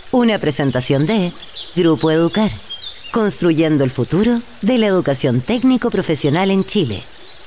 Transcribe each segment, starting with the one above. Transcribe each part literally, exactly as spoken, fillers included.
Una presentación de Grupo Educar, construyendo el futuro de la educación técnico-profesional en Chile.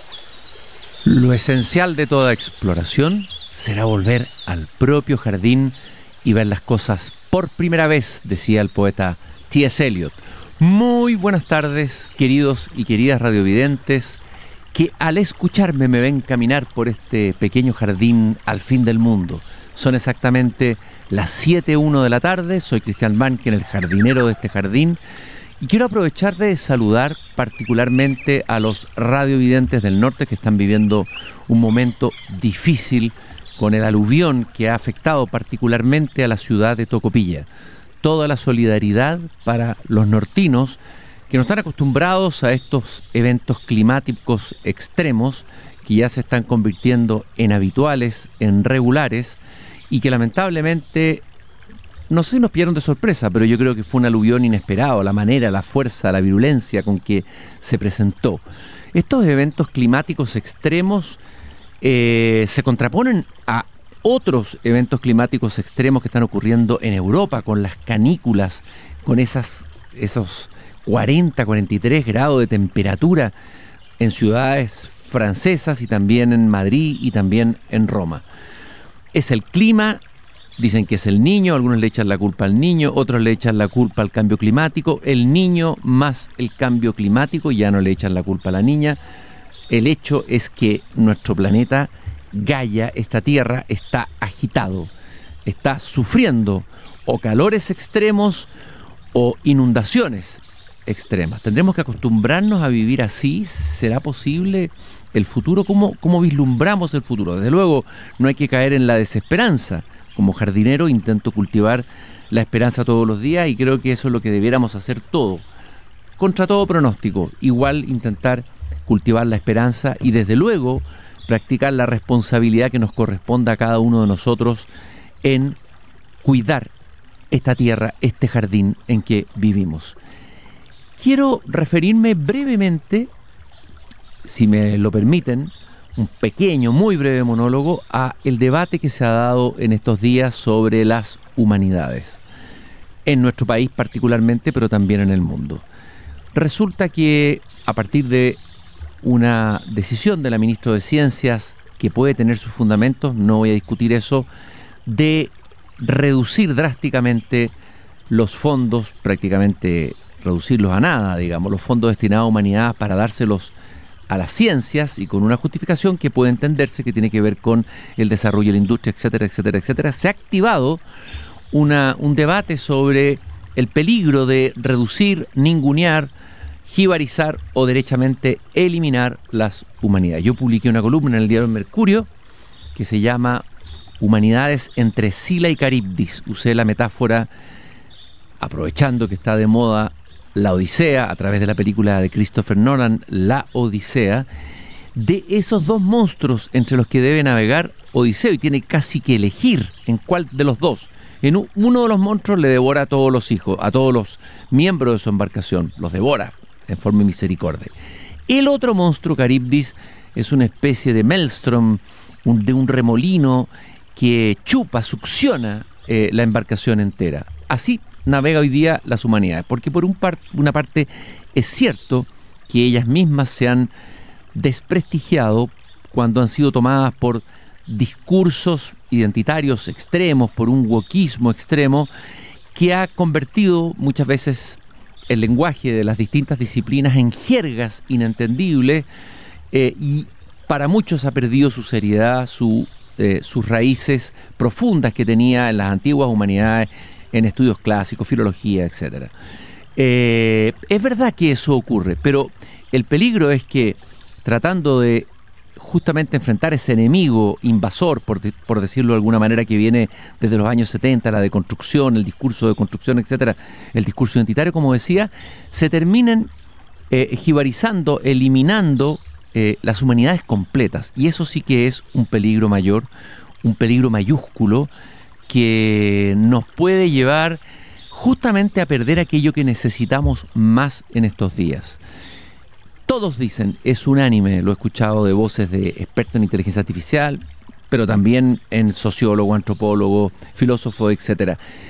Lo esencial de toda exploración será volver al propio jardín y ver las cosas por primera vez, decía el poeta T S Eliot. Muy buenas tardes, queridos y queridas radiovidentes, que al escucharme me ven caminar por este pequeño jardín al fin del mundo. Son exactamente las siete uno de la tarde, soy Cristian Mankin, el jardinero de este jardín, y quiero aprovechar de saludar particularmente a los radiovidentes del norte que están viviendo un momento difícil con el aluvión que ha afectado particularmente a la ciudad de Tocopilla. Toda la solidaridad para los nortinos que no están acostumbrados a estos eventos climáticos extremos que ya se están convirtiendo en habituales, en regulares, y que lamentablemente, no sé si nos pillaron de sorpresa, pero yo creo que fue un aluvión inesperado, la manera, la fuerza, la virulencia con que se presentó. Estos eventos climáticos extremos eh, se contraponen a otros eventos climáticos extremos que están ocurriendo en Europa, con las canículas, con esas, esos cuarenta, cuarenta y tres grados de temperatura en ciudades francesas y también en Madrid y también en Roma. Es el clima, dicen que es el niño, algunos le echan la culpa al niño, otros le echan la culpa al cambio climático, el niño más el cambio climático, ya no le echan la culpa a la niña. El hecho es que nuestro planeta Gaia, esta Tierra, está agitado, está sufriendo o calores extremos o inundaciones extremas. ¿Tendremos que acostumbrarnos a vivir así? ¿Será posible el futuro? ¿Cómo, cómo vislumbramos el futuro? Desde luego, no hay que caer en la desesperanza. Como jardinero intento cultivar la esperanza todos los días y creo que eso es lo que debiéramos hacer todos. Contra todo pronóstico, igual intentar cultivar la esperanza y desde luego practicar la responsabilidad que nos corresponde a cada uno de nosotros en cuidar esta tierra, este jardín en que vivimos. Quiero referirme brevemente, si me lo permiten, un pequeño, muy breve monólogo a el debate que se ha dado en estos días sobre las humanidades, en nuestro país particularmente, pero también en el mundo. Resulta que a partir de una decisión de la ministra de Ciencias, que puede tener sus fundamentos, no voy a discutir eso, de reducir drásticamente los fondos, prácticamente reducirlos a nada, digamos, los fondos destinados a humanidades para dárselos a las ciencias y con una justificación que puede entenderse que tiene que ver con el desarrollo de la industria, etcétera, etcétera, etcétera. Se ha activado una, un debate sobre el peligro de reducir, ningunear, jibarizar o derechamente eliminar las humanidades. Yo publiqué una columna en el diario Mercurio que se llama Humanidades entre Sila y Caribdis. Usé la metáfora, aprovechando que está de moda la Odisea, a través de la película de Christopher Nolan, La Odisea, de esos dos monstruos entre los que debe navegar Odiseo y tiene casi que elegir en cuál de los dos. En un, uno de los monstruos le devora a todos los hijos, a todos los miembros de su embarcación, los devora en forma de misericordia. El otro monstruo, Caribdis, es una especie de maelstrom, un, de un remolino que chupa, succiona eh, la embarcación entera. Así navega hoy día las humanidades, porque por un par, una parte es cierto que ellas mismas se han desprestigiado cuando han sido tomadas por discursos identitarios extremos, por un wokismo extremo que ha convertido muchas veces el lenguaje de las distintas disciplinas en jergas inentendibles eh, y para muchos ha perdido su seriedad, su, eh, sus raíces profundas que tenía en las antiguas humanidades, en estudios clásicos, filología, etcétera. Eh, es verdad que eso ocurre, pero el peligro es que tratando de justamente enfrentar ese enemigo invasor, por, de, por decirlo de alguna manera, que viene desde los años setenta, la deconstrucción, el discurso de construcción, etcétera, el discurso identitario, como decía, se terminan eh, jibarizando, eliminando eh, las humanidades completas. Y eso sí que es un peligro mayor, un peligro mayúsculo, que nos puede llevar justamente a perder aquello que necesitamos más en estos días. Todos dicen, es unánime, lo he escuchado de voces de expertos en inteligencia artificial, pero también en sociólogos, antropólogos, filósofos, etcétera.